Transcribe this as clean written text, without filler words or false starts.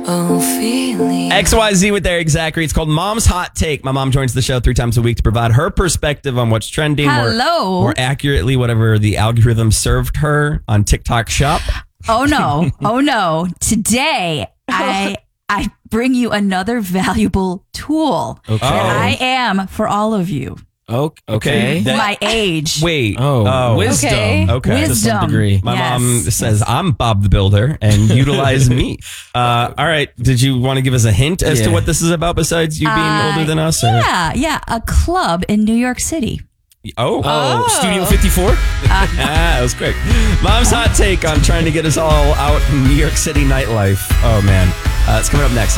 XYZ with Eric Zachary. It's called Mom's Hot Take. My mom joins the show 3 times a week to provide her perspective on what's trending. More accurately, whatever the algorithm served her on TikTok Shop. Oh no. Today, I bring you another valuable tool. Okay. I am for all of you. Okay. My age. Wait. Wisdom. Okay. To some degree. My mom says I'm Bob the Builder and utilize me. All right. Did you want to give us a hint as to what this is about besides you being older than us? Or? Yeah. A club in New York City. Studio 54? That was quick. Mom's Hot Take on trying to get us all out in New York City nightlife. Oh, man. It's coming up next.